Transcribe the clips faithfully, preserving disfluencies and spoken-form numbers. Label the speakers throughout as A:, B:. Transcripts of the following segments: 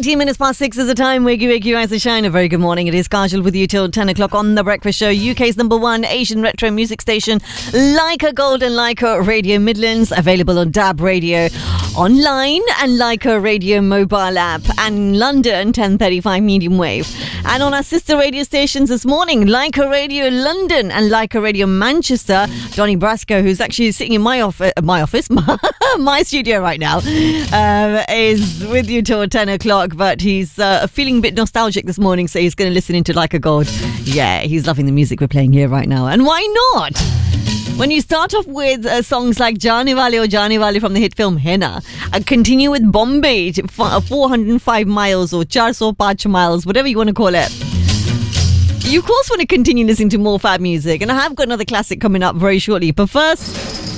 A: nineteen minutes past six is the time. Wakey, wakey, rise and shine. A very good morning. It is Kajal with you till ten o'clock on The Breakfast Show, U K's number one Asian retro music station, Leica Gold and Leica Radio Midlands, available on D A B Radio online and Leica Radio mobile app, and in London, ten thirty-five medium wave. And on our sister radio stations this morning, Leica Radio London and Leica Radio Manchester. Donny Brasco, who's actually sitting in my, off- uh, my office, my studio right now, um, is with you till ten o'clock, but he's uh, feeling a bit nostalgic this morning, so he's going to listen into Like a God. Yeah, he's loving the music we're playing here right now. And why not? When you start off with uh, songs like Jaane Wale or Jaane Wale from the hit film Henna, and continue with Bombay, four hundred five miles or four hundred five miles, whatever you want to call it, you of course want to continue listening to more fab music. And I have got another classic coming up very shortly. But first,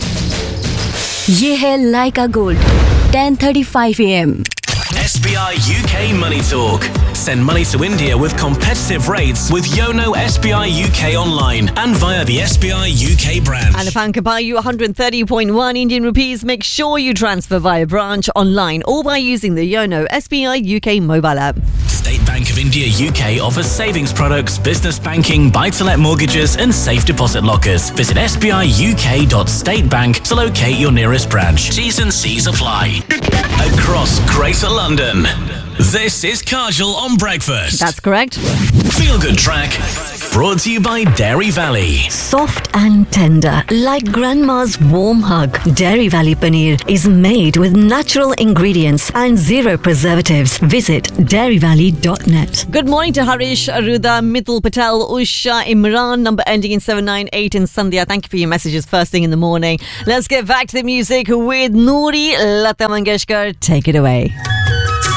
B: ये है Leica Gold, ten thirty-five a m
C: S B I U K Money Talk. Send money to India with competitive rates with Yono S B I U K online and via the S B I U K branch.
A: and if I can buy you one hundred thirty point one Indian rupees, make sure you transfer via branch online or by using the Yono S B I U K mobile app.
C: State Bank of India U K offers savings products, business banking, buy-to-let mortgages and safe deposit lockers. Visit s b i u k dot state bank to locate your nearest branch. T's and C's apply. Across Greater London, this is Kajal on Breakfast.
A: That's correct.
C: Feel Good Track, brought to you by Dairy Valley.
B: Soft and tender, like grandma's warm hug. Dairy Valley Paneer is made with natural ingredients and zero preservatives. Visit dairy valley dot net.
A: Good morning to Harish, Aruda, Mithil Patel, Usha, Imran, number ending in seven nine eight, and Sandhya. Thank you for your messages first thing in the morning. Let's get back to the music with Noori. Lata Mangeshkar. Take it away.